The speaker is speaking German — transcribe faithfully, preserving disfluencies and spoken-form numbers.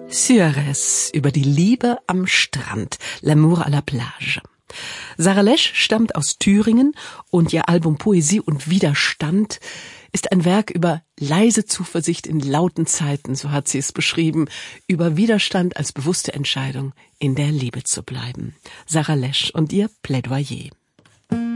Suarez über die Liebe am Strand, L'amour à la plage. Sarah Lesch stammt aus Thüringen und ihr Album Poesie und Widerstand ist ein Werk über leise Zuversicht in lauten Zeiten, so hat sie es beschrieben, über Widerstand als bewusste Entscheidung, in der Liebe zu bleiben. Sarah Lesch und ihr Plädoyer.